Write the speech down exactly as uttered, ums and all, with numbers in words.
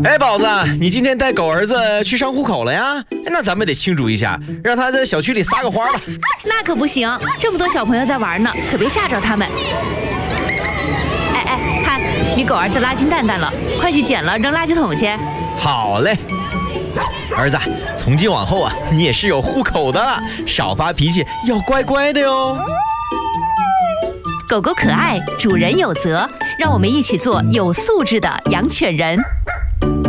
哎，宝子，你今天带狗儿子去上户口了呀？那咱们得庆祝一下，让他在小区里撒个欢吧。 那可不行，这么多小朋友在玩呢，可别吓着他们。哎哎，看你狗儿子拉金蛋蛋了，快去捡了扔垃圾桶去。 好嘞，儿子，从今往后啊，你也是有户口的了，少发脾气，要乖乖的哟。 狗狗可爱，主人有责，让我们一起做有素质的养犬人。